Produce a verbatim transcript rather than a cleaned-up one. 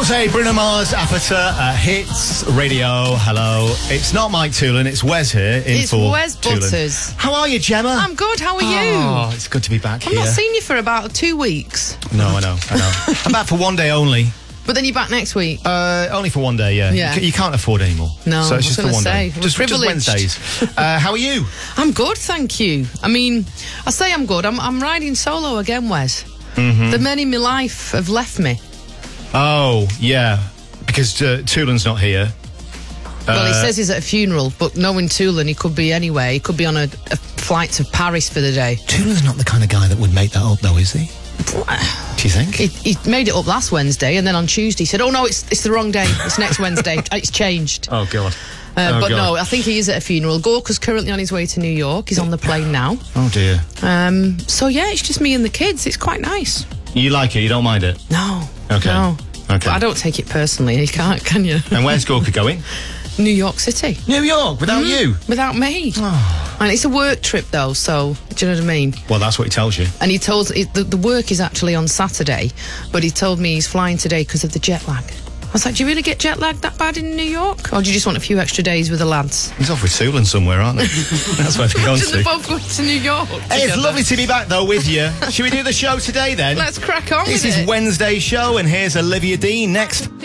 Jose, Bruno Mars, Apata, uh, Hits Radio. Hello. It's not Mike Toolan, it's Wes here. In it's for Wes Butters. How are you, Gemma? I'm good, how are you? Oh, it's good to be back I've here. not seen you for about two weeks. No, I know, I know. I'm back for one day only. But then you're back next week. Uh, only for one day, yeah. Yeah. You, you can't afford any more. No, so it's I was just the gonna one say, day. we're Just, just privileged. Wednesdays. uh, how are you? I'm good, thank you. I mean, I say I'm good. I'm, I'm riding solo again, Wes. Mm-hmm. The men in my life have left me. Oh, yeah. Because uh, Toolan's not here. Well, he Uh, says he's at a funeral, but knowing Toolan, he could be anywhere. He could be on a, a flight to Paris for the day. Toolan's not the kind of guy that would make that up, though, is he? Do you think? He, he made it up last Wednesday, and then on Tuesday he said, "Oh no, it's it's the wrong day. It's next Wednesday. It's changed." Oh, God. Uh, oh, but God. no, I think he is at a funeral. Gorka's currently on his way to New York. He's on the plane now. Oh, dear. Um, so yeah, it's just me and the kids. It's quite nice. You like it? You don't mind it? No. Okay. No. Okay. But I don't take it personally. You can't, can you? And where's Gorka going? New York City. New York, without you? Without me. Oh. And it's a work trip though, so do you know what I mean? Well, that's what he tells you. And he told it, the, the work is actually on Saturday, but he told me he's flying today because of the jet lag. I was like, do you really get jet lag that bad in New York? Or do you just want a few extra days with the lads? He's off with Toolan somewhere, aren't they? That's where they're going Just they're to. both going to New York. Hey, it's together. lovely to be back, though, with you. Should we do the show today, then? Let's crack on This with is it. Wednesday's show, and here's Olivia Dean next.